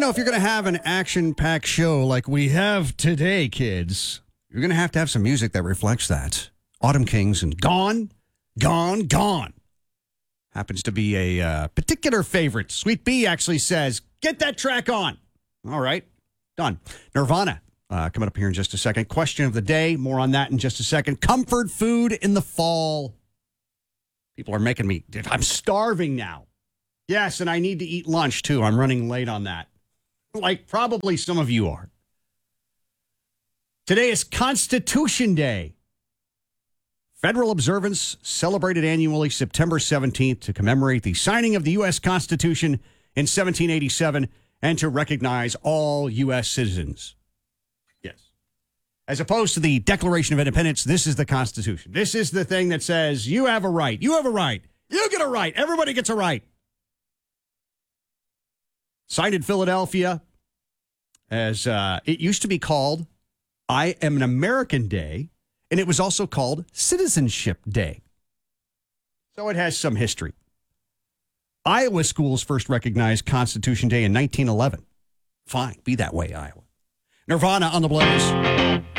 if you're going to have an action-packed show like we have today, kids, you're going to have some music that reflects that. Autumn Kings and Gone, Gone, Gone. Happens to be a particular favorite. Sweet Bee actually says, get that track on. All right, done. Nirvana, coming up here in just a second. Question of the day, more on that in just a second. Comfort food in the fall. People are making me, I'm starving now. Yes, and I need to eat lunch, too. I'm running late on that. Like probably some of you are. Today is Constitution Day. Federal observance celebrated annually September 17th to commemorate the signing of the U.S. Constitution in 1787 and to recognize all U.S. citizens. Yes. As opposed to the Declaration of Independence, this is the Constitution. This is the thing that says you have a right. You have a right. You get a right. Everybody gets a right. Signed in Philadelphia as it used to be called I Am an American Day. And it was also called Citizenship Day. So it has some history. Iowa schools first recognized Constitution Day in 1911. Fine, be that way, Iowa. Nirvana on the Blaze.